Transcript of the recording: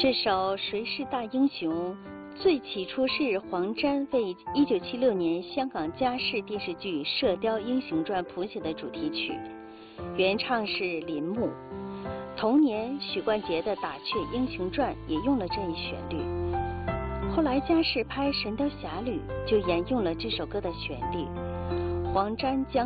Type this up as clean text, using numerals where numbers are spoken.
这首《谁是大英雄》最起初是黄沾为1976年香港家视电视剧《射雕英雄传》谱写的主题曲，原唱是林木。同年，许冠杰的《打雀英雄传》也用了这一旋律。后来家视拍《神雕侠侣》就沿用了这首歌的旋律。黄沾将